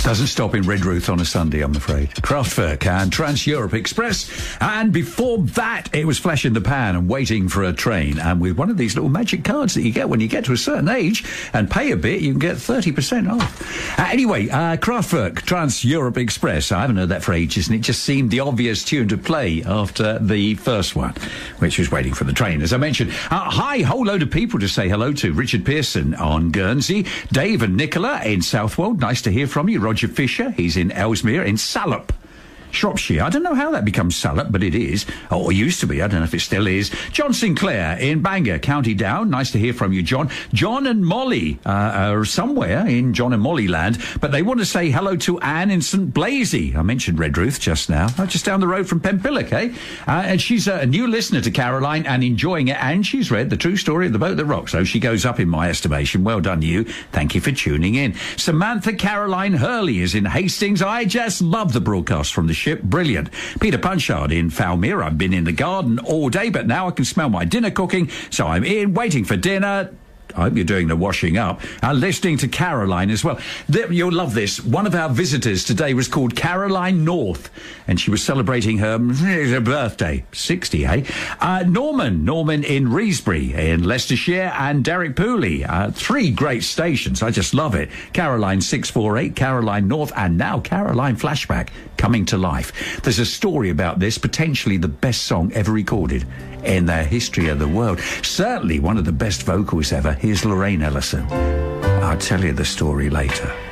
Doesn't stop in Redruth on a Sunday, I'm afraid. Kraftwerk and Trans-Europe Express. And before that, it was Flash in the Pan and Waiting for a Train. And with one of these little magic cards that you get when you get to a certain age and pay a bit, you can get 30% off. Anyway, Kraftwerk, Trans-Europe Express. I haven't heard that for ages, and it just seemed the obvious tune to play after the first one, which was Waiting for the Train, as I mentioned. Hi, whole load of people to say hello to. Richard Pearson on Guernsey. Dave and Nicola in Southwold. Nice to hear from you. Roger Fisher, he's in Ellesmere, in Salop, Shropshire. I don't know how that becomes Salop, but it is. Or used to be. I don't know if it still is. John Sinclair in Bangor, County Down. Nice to hear from you, John. John and Molly are somewhere in John and Molly land, but they want to say hello to Anne in St Blazy. I mentioned Redruth just now. Just down the road from Penpillock, eh? And she's a new listener to Caroline and enjoying it, and she's read The True Story of the Boat That Rocked, so she goes up in my estimation. Well done, you. Thank you for tuning in. Samantha Caroline Hurley is in Hastings. I just love the broadcast from the ship. Brilliant. Peter Punchard in Falmere. I've been in the garden all day, but now I can smell my dinner cooking, so I'm in waiting for dinner. I hope you're doing the washing up. Listening to Caroline as well. You'll love this. One of our visitors today was called Caroline North, and she was celebrating her birthday. 60, eh? Norman in Reesbury in Leicestershire, and Derek Pooley. 3 great stations. I just love it. Caroline 648, Caroline North, and now Caroline Flashback coming to life. There's a story about this, potentially the best song ever recorded in the history of the world. Certainly one of the best vocals ever. Here's Lorraine Ellison. I'll tell you the story later.